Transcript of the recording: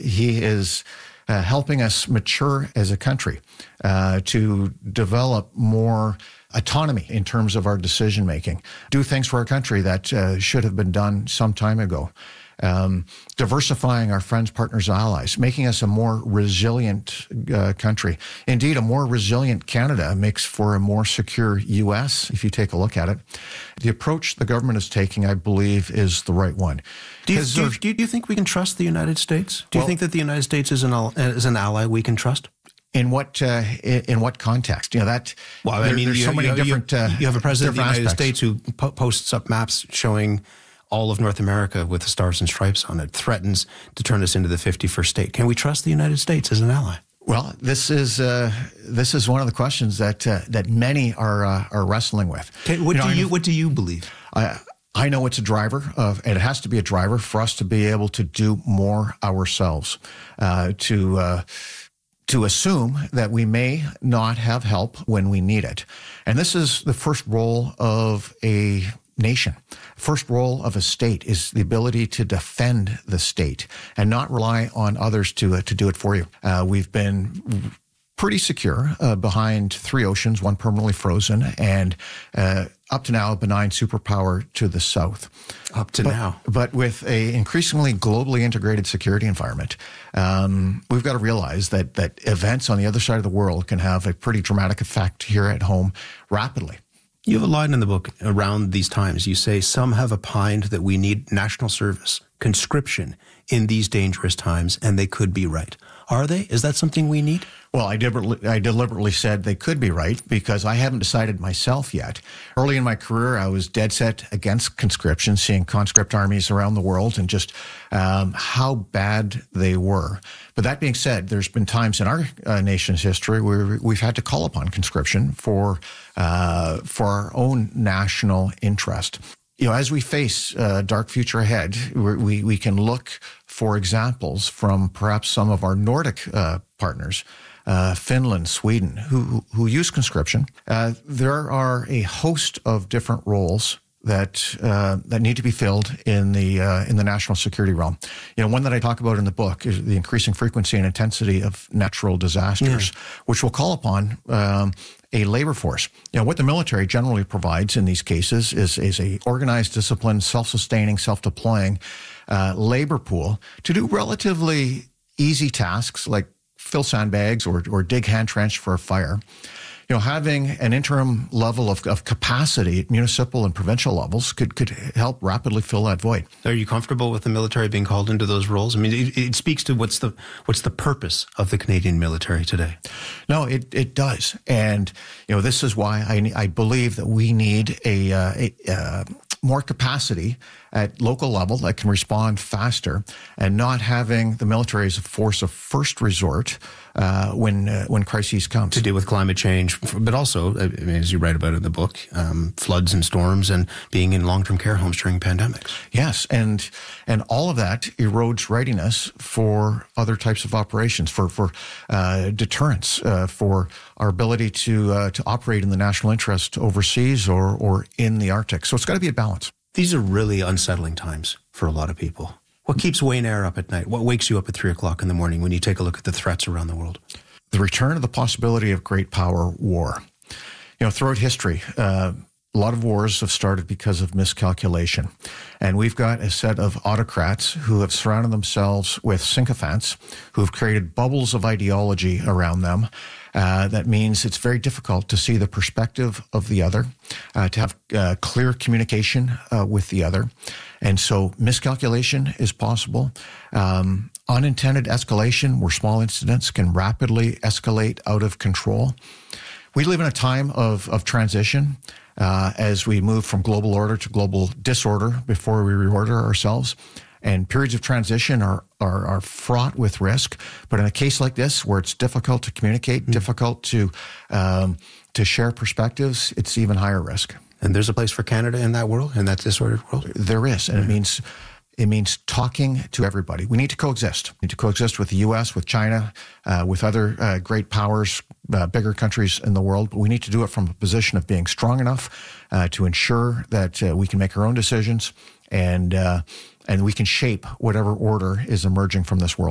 he is helping us mature as a country, to develop more autonomy in terms of our decision making, do things for our country that should have been done some time ago. Diversifying our friends, partners, allies, making us a more resilient country. Indeed, a more resilient Canada makes for a more secure U.S., if you take a look at it. The approach the government is taking, I believe, is the right one. Do you think we can trust the United States? Do you think that the United States is an ally we can trust? In what context? That. Well, I mean, there's so many different. You have a president of the United aspects. States who posts up maps showing all of North America with the stars and stripes on it, threatens to turn us into the 51st state. Can we trust the United States as an ally? Well, this is one of the questions that many are wrestling with. What do you believe? I know it's a driver and it has to be a driver for us to be able to do more ourselves, to assume that we may not have help when we need it. And this is the first role of a nation. First role of a state is the ability to defend the state and not rely on others to do it for you. We've been pretty secure behind three oceans, one permanently frozen, and up to now a benign superpower to the south. But with a increasingly globally integrated security environment, we've got to realize that events on the other side of the world can have a pretty dramatic effect here at home rapidly. You have a line in the book around these times. You say, some have opined that we need national service, conscription in these dangerous times, and they could be right. Are they? Is that something we need? Well, I deliberately said they could be right because I haven't decided myself yet. Early in my career, I was dead set against conscription, seeing conscript armies around the world and just how bad they were. But that being said, there's been times in our nation's history where we've had to call upon conscription for our own national interest. As we face a dark future ahead, we can look for examples from perhaps some of our Nordic partners, Finland, Sweden, who use conscription. There are a host of different roles that need to be filled in the national security realm. One that I talk about in the book is the increasing frequency and intensity of natural disasters, which will call upon a labor force. What the military generally provides in these cases is a organized, disciplined, self-sustaining, self-deploying labor pool to do relatively easy tasks like fill sandbags or dig hand trench for a fire. Having an interim level of capacity at municipal and provincial levels could help rapidly fill that void. Are you comfortable with the military being called into those roles? I mean, it speaks to what's the purpose of the Canadian military today. No, it does. And, this is why I believe that we need a more capacity at local level that can respond faster and not having the military as a force of first resort when crises come. To deal with climate change, but also, as you write about in the book, floods and storms and being in long-term care homes during pandemics. Yes, and all of that erodes readiness for other types of operations, for deterrence, for our ability to operate in the national interest overseas or in the Arctic. So it's got to be a balance. These are really unsettling times for a lot of people. What keeps Wayne Eyre up at night? What wakes you up at 3 o'clock in the morning when you take a look at the threats around the world? The return of the possibility of great power war. Throughout history, a lot of wars have started because of miscalculation. And we've got a set of autocrats who have surrounded themselves with sycophants, who have created bubbles of ideology around them. That means it's very difficult to see the perspective of the other, to have clear communication with the other. And so miscalculation is possible. Unintended escalation, where small incidents can rapidly escalate out of control. We live in a time of transition as we move from global order to global disorder before we reorder ourselves. And periods of transition are fraught with risk. But in a case like this, where it's difficult to communicate, difficult to share perspectives, it's even higher risk. And there's a place for Canada in that world, in that disordered world? There is, and it means talking to everybody. We need to coexist. We need to coexist with the U.S., with China, with other great powers, bigger countries in the world. But we need to do it from a position of being strong enough to ensure that we can make our own decisions and we can shape whatever order is emerging from this world.